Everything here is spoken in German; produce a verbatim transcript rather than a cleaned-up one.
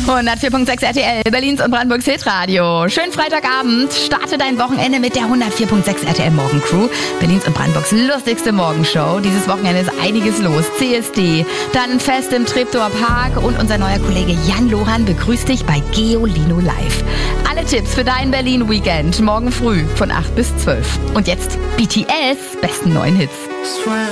hundertvier Komma sechs R T L, Berlins und Brandenburgs Hitradio. Schönen Freitagabend. Starte dein Wochenende mit der hundertvier Komma sechs R T L Morgencrew. Berlins und Brandenburgs lustigste Morgenshow. Dieses Wochenende ist einiges los. C S D, dann ein Fest im Treptower Park und unser neuer Kollege Jan Lohan begrüßt dich bei Geolino Live. Alle Tipps für dein Berlin-Weekend morgen früh von acht bis zwölf. Und jetzt B T S, besten neuen Hits.